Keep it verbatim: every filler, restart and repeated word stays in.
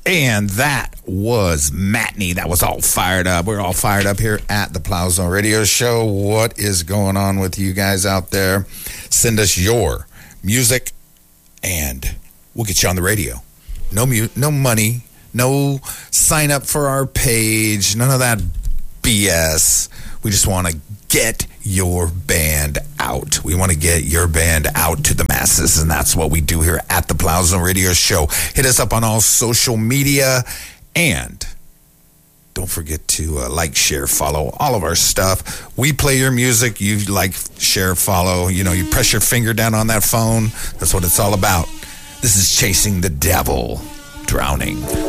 And that was Matney. That was all fired up. We're all fired up here at the Plow Zone Radio Show. What is going on with you guys out there? Send us your music, and we'll get you on the radio. No mu- no money, no sign up for our page, none of that B S. We just want to get your band out. We want to get your band out to the masses, and that's what we do here at the Plow Zone Radio Show. Hit us up on all social media, and don't forget to uh, like, share, follow all of our stuff. We play your music. You like, share, follow. You know, you press your finger down on that phone. That's what it's all about. This is Chasing the Devil, Drowning.